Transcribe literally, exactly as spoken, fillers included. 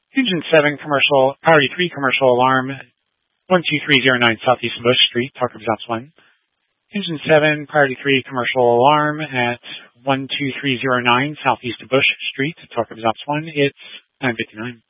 Engine seven, commercial, priority three, commercial alarm, one two three zero nine Southeast Bush Street, Talk Results one. Engine seven, priority three, commercial alarm at one two three zero nine Southeast Bush Street, Talk Results one. It's nine fifty-nine.